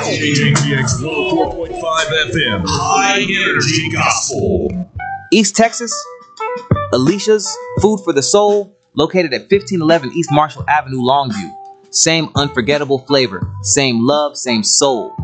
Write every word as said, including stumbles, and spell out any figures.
K T X one oh four point five F M, High Energy Gospel. East Texas, Alicia's Food for the Soul, located at fifteen eleven East Marshall Avenue, Longview. Same unforgettable flavor, same love, same soul.